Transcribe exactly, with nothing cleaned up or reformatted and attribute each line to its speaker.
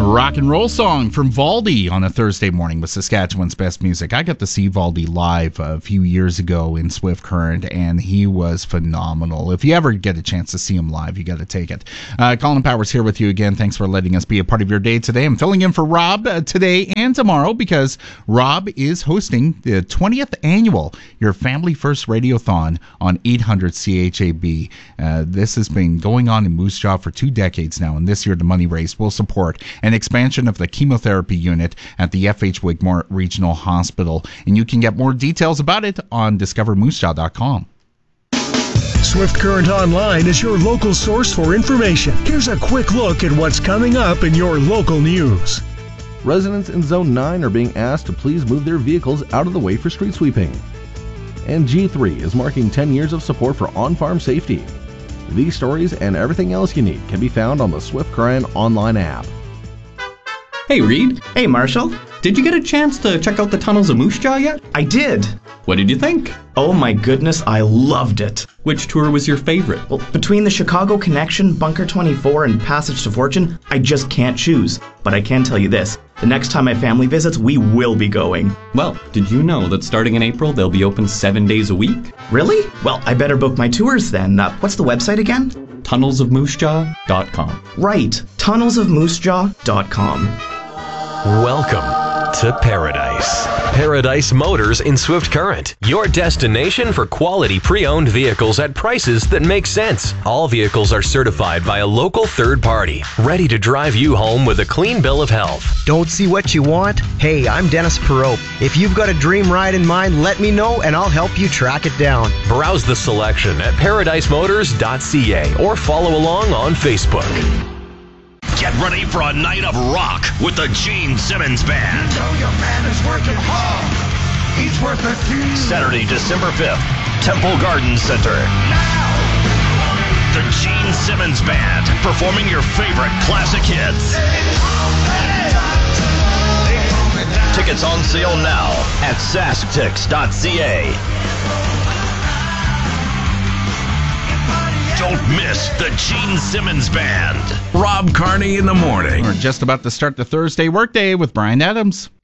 Speaker 1: Rock and roll song from Valdy on a Thursday morning with Saskatchewan's best music. I got to see Valdy live a few years ago in Swift Current, and he was phenomenal. If you ever get a chance to see him live, you got to take it. Uh, Colin Powers here with you again. Thanks for letting us be a part of your day today. I'm filling in for Rob uh, today and tomorrow because Rob is hosting the twentieth annual Your Family First Radiothon on eight hundred C H A B. Uh, this has been going on in Moose Jaw for two decades now, and this year the money raised will support an expansion of the chemotherapy unit at the F H Wigmore Regional Hospital. And you can get more details about it on discover moose jaw dot com.
Speaker 2: Swift Current Online is your local source for information. Here's a quick look at what's coming up in your local news.
Speaker 3: Residents in Zone nine are being asked to please move their vehicles out of the way for street sweeping. And G three is marking ten years of support for on-farm safety. These stories and everything else you need can be found on the Swift Current Online app.
Speaker 4: Hey, Reed.
Speaker 5: Hey, Marshall.
Speaker 4: Did you get a chance to check out the tunnels of Moose Jaw yet?
Speaker 5: I did.
Speaker 4: What did you think?
Speaker 5: Oh my goodness, I loved it.
Speaker 4: Which tour was your favorite?
Speaker 5: Well, between the Chicago Connection, Bunker twenty-four, and Passage to Fortune, I just can't choose. But I can tell you this, the next time my family visits, we will be going.
Speaker 4: Well, did you know that starting in April, they'll be open seven days a week?
Speaker 5: Really? Well, I better book my tours then. Uh, what's the website again?
Speaker 4: tunnels of moose jaw dot com.
Speaker 5: Right, tunnels of moose jaw dot com.
Speaker 6: Welcome to Paradise. Paradise Motors in Swift Current. Your destination for quality pre-owned vehicles at prices that make sense. All vehicles are certified by a local third party, ready to drive you home with a clean bill of health.
Speaker 7: Don't see what you want? Hey, I'm Dennis Perot. If you've got a dream ride in mind, let me know and I'll help you track it down.
Speaker 6: Browse the selection at paradise motors dot c a or follow along on Facebook.
Speaker 8: Get ready for a night of rock with the Gene Simmons Band.
Speaker 9: You know your man is working hard. He's worth a team.
Speaker 8: Saturday, December fifth, Temple Garden Center.
Speaker 9: Now.
Speaker 8: The Gene Simmons Band performing your favorite classic hits. Tickets on sale now at sask tix dot c a. Don't miss the Gene Simmons Band. Rob Carney in the morning.
Speaker 1: We're just about to start the Thursday workday with Brian Adams.